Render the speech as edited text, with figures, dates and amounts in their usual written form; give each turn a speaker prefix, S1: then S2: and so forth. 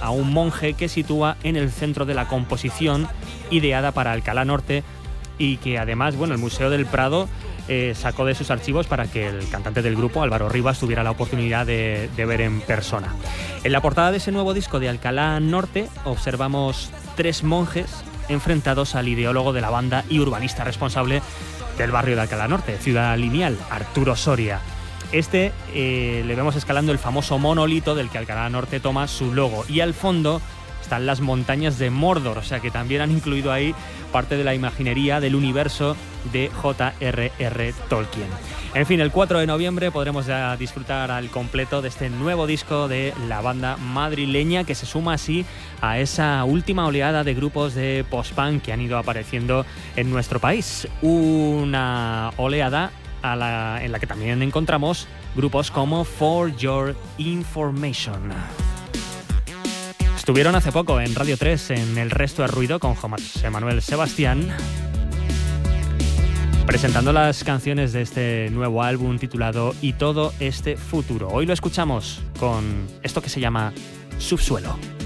S1: a un monje que sitúa en el centro de la composición ideada para Alcalá Norte y que además, el Museo del Prado sacó de sus archivos para que el cantante del grupo, Álvaro Rivas, tuviera la oportunidad de ver en persona. En la portada de ese nuevo disco de Alcalá Norte observamos 3 monjes enfrentados al ideólogo de la banda y urbanista responsable del barrio de Alcalá Norte, Ciudad Lineal, Arturo Soria. Le vemos escalando el famoso monolito del que Alcalá Norte toma su logo, y al fondo están las montañas de Mordor, o sea que también han incluido ahí parte de la imaginería del universo de J.R.R. Tolkien. En fin, el 4 de noviembre podremos ya disfrutar al completo de este nuevo disco de la banda madrileña, que se suma así a esa última oleada de grupos de post-punk que han ido apareciendo en nuestro país. Una oleada en la que también encontramos grupos como For Your Information. Estuvieron hace poco en Radio 3 en El Resto de Ruido con José Manuel Sebastián, presentando las canciones de este nuevo álbum titulado Y todo este futuro. Hoy lo escuchamos con esto que se llama Subsuelo.